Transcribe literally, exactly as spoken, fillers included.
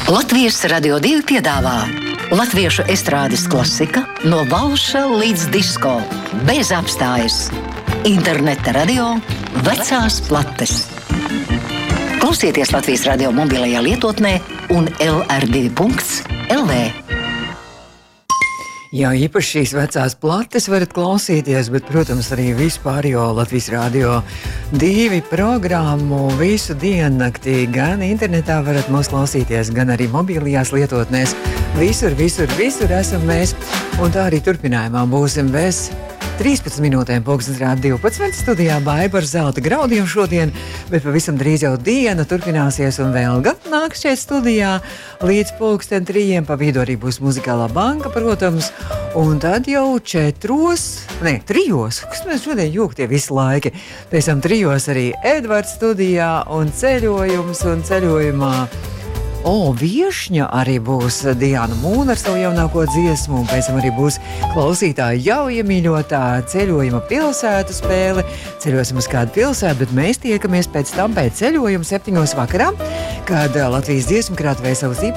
Latvijas Radio divi piedāvā latviešu estrādes klasika no valša līdz disko, bez apstājas. Interneta radio, vecās plates. Klausieties Latvijas Radio mobilajā lietotnē un el er divi punkts el vē. Jā, īpaši šīs vecās plates varat klausīties, bet, protams, arī vispārējo Latvijas Radio divi programmu visu diennaktī. Gan internetā varat mūs klausīties, gan arī mobilajās lietotnēs. Visur, visur, visur esam mēs. Un tā arī turpinājumā būsim bez trīspadsmit minūtēm pulkstens rāda divpadsmit studijā Baiba ar zelta graudiem šodien, bet pavisam drīz jau diena turpināsies un vēl gan nāks šeit studijā līdz pulksten trījiem. Pa vidu arī būs muzikālā banka, protams, un tad jau četros, ne, trijos, kas mēs šodien jūgtie visu laiki, pēc tam trijos arī Edvards studijā un ceļojums un ceļojumā. O, viešņa arī būs Diana Mūna ar savu jaunāko dziesmu, un pēc tam arī būs klausītāja jau iemīļotā ceļojuma pilsētu spēle. Ceļosim uz kādu pilsētu, bet mēs tiekamies pēc tam pēc ceļojuma septiņos vakarā, kad Latvijas dziesmu krātuvē savus